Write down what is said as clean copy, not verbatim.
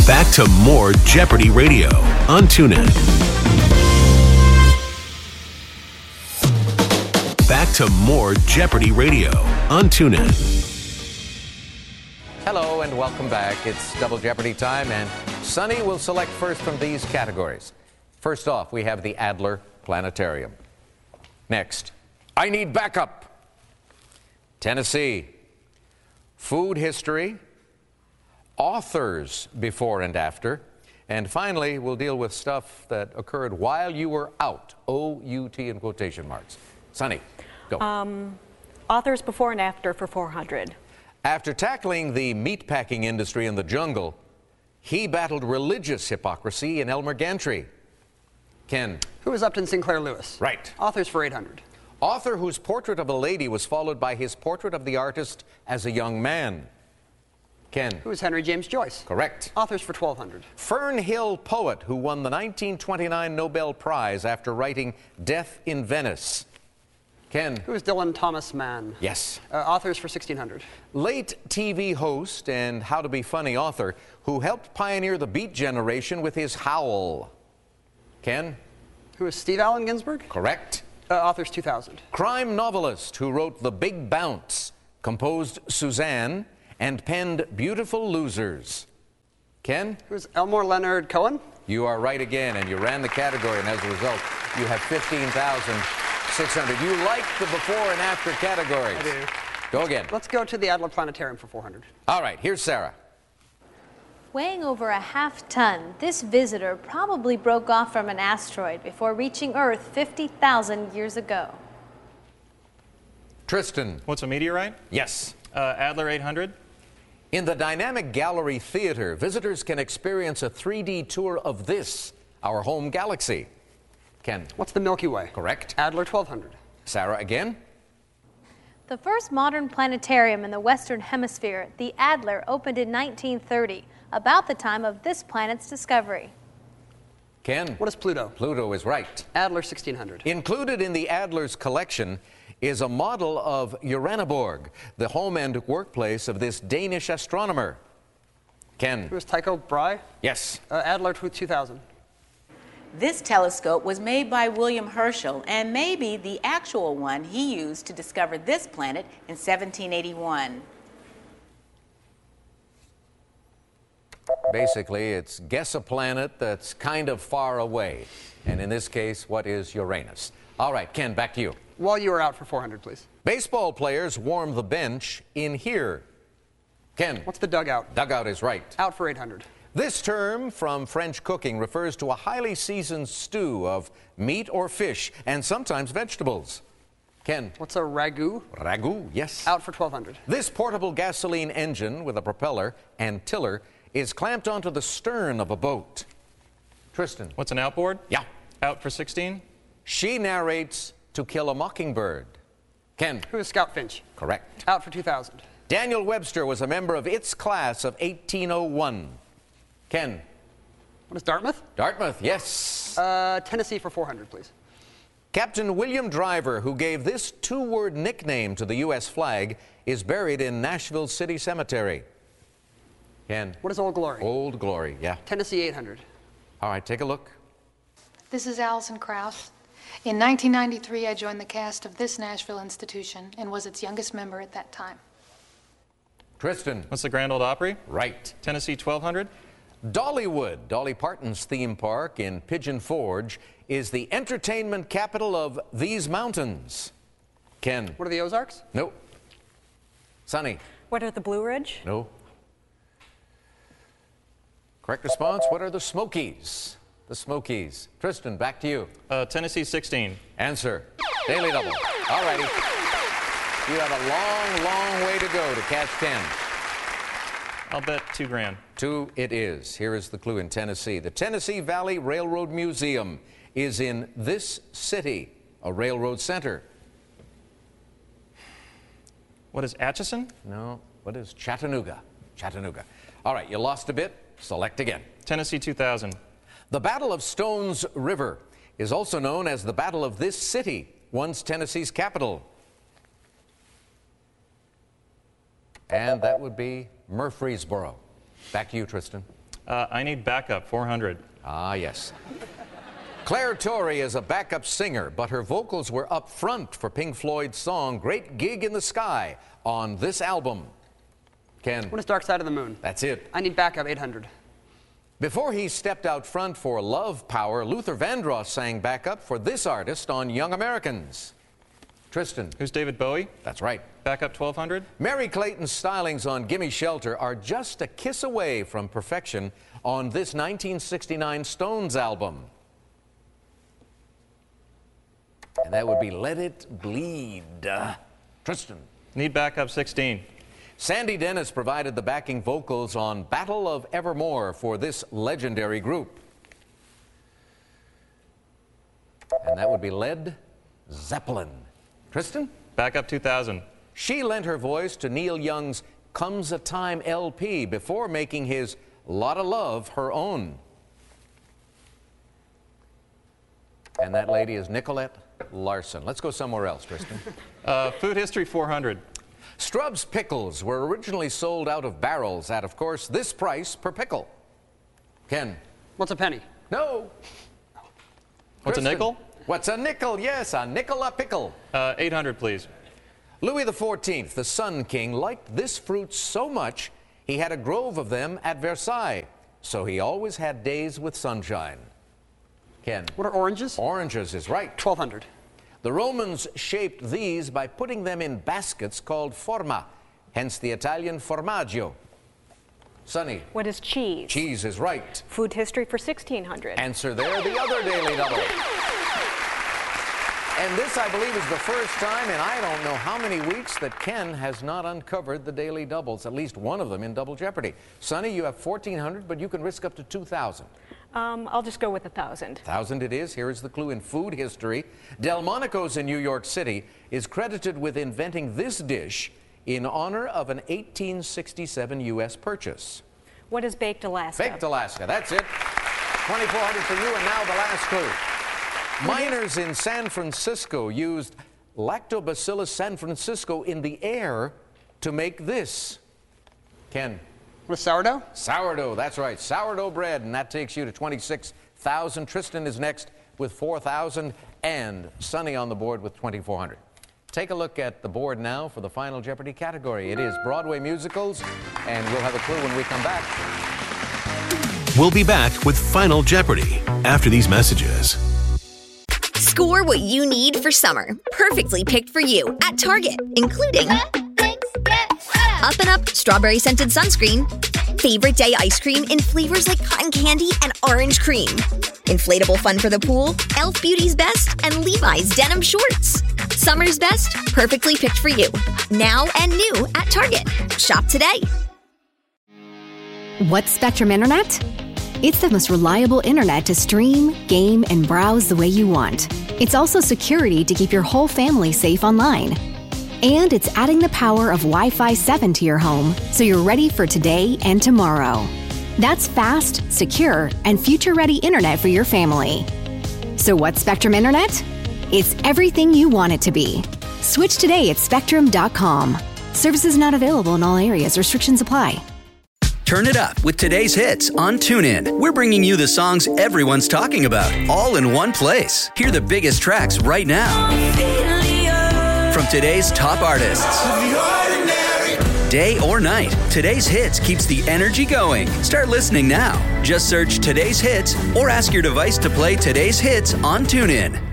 Back to more Jeopardy Radio on TuneIn. Back to more Jeopardy Radio on TuneIn. Hello and welcome back. It's Double Jeopardy time, and Sonny will select first from these categories. First off, we have the Adler Planetarium. Next, I need backup. Tennessee. Food history. Authors before and after. And finally, we'll deal with stuff that occurred while you were out. O-U-T in quotation marks. Sonny, go. Authors before and after for 400. After tackling the meatpacking industry in the jungle, he battled religious hypocrisy in Elmer Gantry. Ken. Who was Upton Sinclair Lewis? Right. Authors for 800. Author whose portrait of a lady was followed by his portrait of the artist as a young man. Ken. Who is Henry James Joyce? Correct. Authors for 1200. Fern Hill poet who won the 1929 Nobel Prize after writing Death in Venice. Ken. Who is Dylan Thomas Mann? Yes. Authors for 1600. Late TV host and How to Be Funny author who helped pioneer the Beat generation with his Howl. Ken. Who is Steve Allen Ginsberg? Correct. Authors 2000. Crime novelist who wrote The Big Bounce, composed Suzanne, and penned Beautiful Losers. Ken? Who's Elmore Leonard Cohen? You are right again, and you ran the category, and as a result, you have 15,600. You like the before and after categories. I do. Go again. Let's go to the Adler Planetarium for 400. All right, here's Sarah. Weighing over a half-ton, this visitor probably broke off from an asteroid before reaching Earth 50,000 years ago. Tristan. What's a meteorite? Yes. Adler 800. In the Dynamic Gallery Theater, visitors can experience a 3D tour of this, our home galaxy. Ken. What's the Milky Way? Correct. Adler 1200. Sarah again. The first modern planetarium in the Western Hemisphere, the Adler, opened in 1930, about the time of this planet's discovery. Ken. What is Pluto? Pluto is right. Adler 1600. Included in the Adler's collection is a model of Uraniborg, the home and workplace of this Danish astronomer. Ken. Who is Tycho Brahe? Yes. Adler 2000. This telescope was made by William Herschel and may be the actual one he used to discover this planet in 1781. Basically, it's guess a planet that's kind of far away. And in this case, what is Uranus? All right, Ken, back to you. While you are out for 400, please. Baseball players warm the bench in here. Ken. What's the dugout? Dugout is right. Out for 800. This term from French cooking refers to a highly seasoned stew of meat or fish and sometimes vegetables. Ken. What's a ragu? Ragu, yes. Out for 1200. This portable gasoline engine with a propeller and tiller is clamped onto the stern of a boat. Tristan. What's an outboard? Yeah. Out for 16. She narrates To Kill a Mockingbird. Ken. Who is Scout Finch? Correct. Out for 2000. Daniel Webster was a member of its class of 1801. Ken. What is Dartmouth? Dartmouth, yes. Tennessee for 400, please. Captain William Driver, who gave this two-word nickname to the U.S. flag, is buried in Nashville City Cemetery. Ken. What is Old Glory? Old Glory, yeah. Tennessee 800. All right, take a look. This is Allison Krauss. In 1993, I joined the cast of this Nashville institution and was its youngest member at that time. Tristan. What's the Grand Ole Opry? Right. Tennessee 1200. Dollywood, Dolly Parton's theme park in Pigeon Forge, is the entertainment capital of these mountains. Ken. What are the Ozarks? No. Sonny. What are the Blue Ridge? No. Correct response, what are the Smokies? The Smokies. Tristan, back to you. Tennessee 16. Answer. Daily double. All righty. You have a long, long way to go to catch 10. I'll bet $2,000. 2 it is. Here is the clue in Tennessee. The Tennessee Valley Railroad Museum is in this city, a railroad center. What is Atchison? No. What is Chattanooga? Chattanooga. All right, you lost a bit. Select again. Tennessee 2000. The Battle of Stones River is also known as the Battle of this city, once Tennessee's capital. And that would be Murfreesboro. Back to you, Tristan. I need backup, 400. Ah, yes. Claire Torrey is a backup singer, but her vocals were up front for Pink Floyd's song Great Gig in the Sky on this album. Ken. What is Dark Side of the Moon? That's it. I need backup, 800. Before he stepped out front for Love Power, Luther Vandross sang backup for this artist on Young Americans. Tristan. Who's David Bowie? That's right. Backup, 1200. Mary Clayton's stylings on Gimme Shelter are just a kiss away from perfection on this 1969 Stones album. And that would be Let It Bleed. Tristan. Need backup, 16. Sandy Dennis provided the backing vocals on Battle of Evermore for this legendary group. And that would be Led Zeppelin. Tristan? Backup, 2000. She lent her voice to Neil Young's Comes a Time LP before making his Lotta Love her own. And that lady is Nicolette Larson. Let's go somewhere else, Tristan. Food history, 400. Strub's pickles were originally sold out of barrels at, of course, this price per pickle. Ken? What's a penny? No. What's a nickel? What's a nickel? Yes, a nickel a pickle. 800, please. Louis XIV, the Sun King, liked this fruit so much he had a grove of them at Versailles, so he always had days with sunshine. Ken? What are oranges? Oranges is right. 1200. The Romans shaped these by putting them in baskets called forma, hence the Italian formaggio. Sonny. What is cheese? Cheese is right. Food history for 1600. Answer there, the other Daily Double. And this, I believe, is the first time in I don't know how many weeks that Ken has not uncovered the Daily Doubles, at least one of them in Double Jeopardy. Sonny, you have 1,400, but you can risk up to 2,000. I'll just go with 1,000. 1,000 it is. Here is the clue in food history. Delmonico's in New York City is credited with inventing this dish in honor of an 1867 U.S. purchase. What is baked Alaska? Baked Alaska, that's it. 2,400 for you, and now the last clue. Miners in San Francisco used Lactobacillus San Francisco in the air to make this. Ken? What is sourdough? Sourdough, that's right. Sourdough bread, and that takes you to 26,000. Tristan is next with 4,000, and Sonny on the board with 2,400. Take a look at the board now for the Final Jeopardy category. It is Broadway musicals, and we'll have a clue when we come back. We'll be back with Final Jeopardy after these messages. Score what you need for summer, perfectly picked for you at Target, including Up and Up strawberry scented sunscreen, favorite day ice cream in flavors like cotton candy and orange cream, inflatable fun for the pool, Elf Beauty's Best, and Levi's denim shorts. Summer's best, perfectly picked for you. Now and new at Target. Shop today. What's Spectrum Internet? It's the most reliable internet to stream, game, and browse the way you want. It's also security to keep your whole family safe online. And it's adding the power of Wi-Fi 7 to your home, so you're ready for today and tomorrow. That's fast, secure, and future-ready internet for your family. So what's Spectrum Internet? It's everything you want it to be. Switch today at Spectrum.com. Services not available in all areas. Restrictions apply. Turn it up with today's hits on TuneIn. We're bringing you the songs everyone's talking about, all in one place. Hear the biggest tracks right now. From today's top artists. Day or night, today's hits keeps the energy going. Start listening now. Just search today's hits or ask your device to play today's hits on TuneIn.